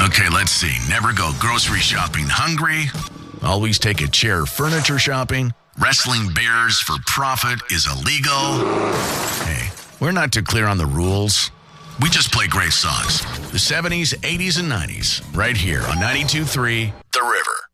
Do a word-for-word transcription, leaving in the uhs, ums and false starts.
Okay, let's see. Never go grocery shopping hungry. Always take a chair furniture shopping. Wrestling bears for profit is illegal. Hey, we're not too clear on the rules. We just play great songs. The seventies, eighties, and nineties. Right here on ninety-two point three The River.